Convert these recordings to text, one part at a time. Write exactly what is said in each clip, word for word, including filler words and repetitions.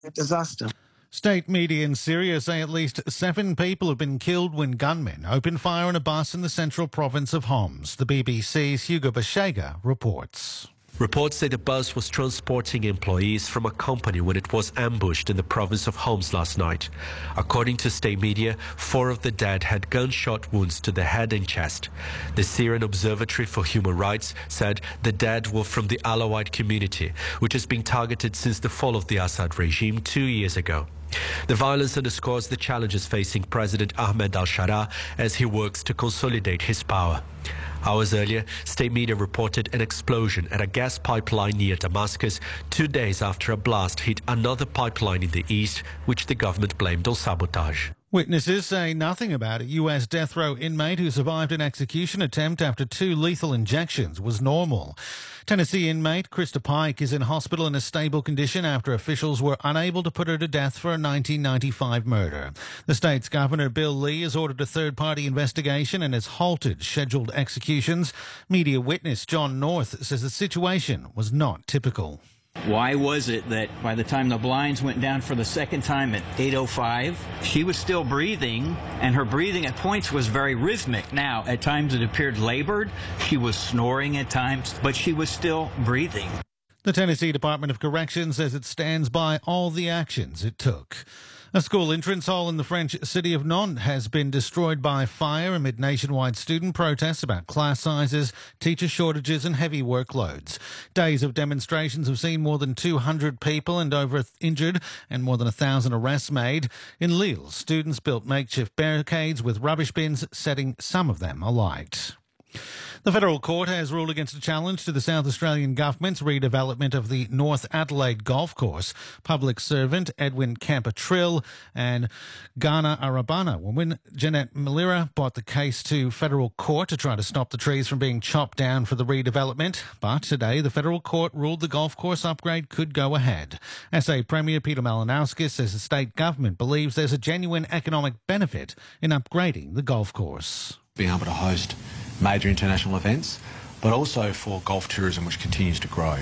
disaster. State media in Syria say at least seven people have been killed when gunmen opened fire on a bus in the central province of Homs. The B B C's Hugo Bashega reports. Reports say the bus was transporting employees from a company when it was ambushed in the province of Homs last night. According to state media, four of the dead had gunshot wounds to the head and chest. The Syrian Observatory for Human Rights said the dead were from the Alawite community, which has been targeted since the fall of the Assad regime two years ago. The violence underscores the challenges facing President Ahmed al-Sharaa as he works to consolidate his power. Hours earlier, state media reported an explosion at a gas pipeline near Damascus two days after a blast hit another pipeline in the east, which the government blamed on sabotage. Witnesses say nothing about a U S death row inmate who survived an execution attempt after two lethal injections was normal. Tennessee inmate Krista Pike is in hospital in a stable condition after officials were unable to put her to death for a nineteen ninety-five murder. The state's governor, Bill Lee, has ordered a third-party investigation and has halted scheduled executions. Media witness John North says the situation was not typical. Why was it that by the time the blinds went down for the second time at eight oh five, she was still breathing, and her breathing at points was very rhythmic. Now, at times it appeared labored, she was snoring at times, but she was still breathing. The Tennessee Department of Corrections says it stands by all the actions it took. A school entrance hall in the French city of Nantes has been destroyed by fire amid nationwide student protests about class sizes, teacher shortages and heavy workloads. Days of demonstrations have seen more than two hundred people and over injured and more than one thousand arrests made. In Lille, students built makeshift barricades with rubbish bins, setting some of them alight. The federal court has ruled against a challenge to the South Australian government's redevelopment of the North Adelaide golf course. Public servant Edwin Camper-Trill and Ghana Arabana woman Jeanette Malira brought the case to federal court to try to stop the trees from being chopped down for the redevelopment. But today, the federal court ruled the golf course upgrade could go ahead. S A Premier Peter Malinauskas says the state government believes there's a genuine economic benefit in upgrading the golf course. Being able to host major international events, but also for golf tourism, which continues to grow.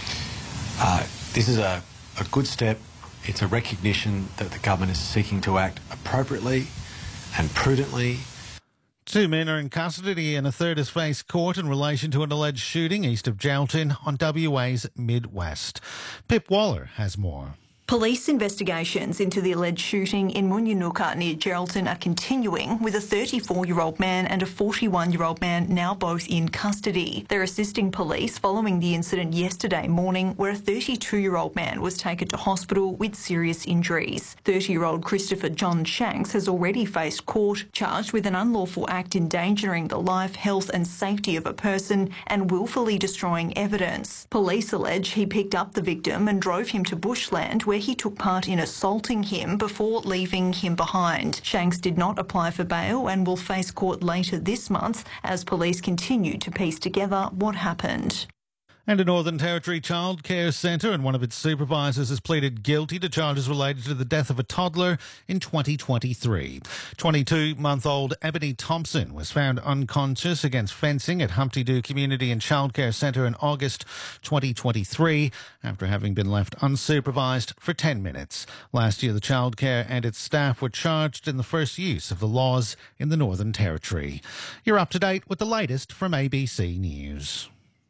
Uh, this is a, a good step. It's a recognition that the government is seeking to act appropriately and prudently. Two men are in custody and a third has faced court in relation to an alleged shooting east of Geraldton on W A's Midwest. Pip Waller has more. Police investigations into the alleged shooting in Munyanuka near Geraldton are continuing, with a thirty-four-year-old man and a forty-one-year-old man now both in custody. They're assisting police following the incident yesterday morning where a thirty-two-year-old man was taken to hospital with serious injuries. thirty-year-old Christopher John Shanks has already faced court, charged with an unlawful act endangering the life, health and safety of a person and willfully destroying evidence. Police allege he picked up the victim and drove him to bushland where he took part in assaulting him before leaving him behind. Shanks did not apply for bail and will face court later this month as police continue to piece together what happened. And a Northern Territory childcare centre and one of its supervisors has pleaded guilty to charges related to the death of a toddler in twenty twenty-three. twenty-two-month-old Ebony Thompson was found unconscious against fencing at Humpty Doo Community and Childcare Centre in August twenty twenty-three after having been left unsupervised for ten minutes. Last year, the childcare and its staff were charged in the first use of the laws in the Northern Territory. You're up to date with the latest from A B C News.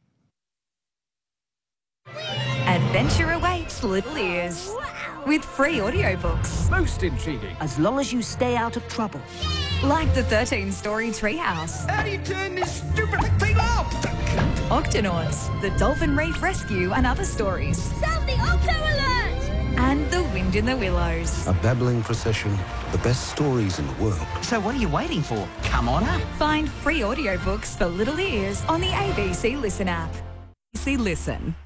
Adventure awaits little ears with free audiobooks. Most intriguing. As long as you stay out of trouble. Like the thirteen-story Treehouse. How do you turn this stupid thing off? Octonauts, the Dolphin Reef Rescue and other stories. Sound the Octo Alert! And The Wind in the Willows. A babbling procession, the best stories in the world. So what are you waiting for? Come on up. Find free audiobooks for little ears on the A B C Listen app. A B C Listen.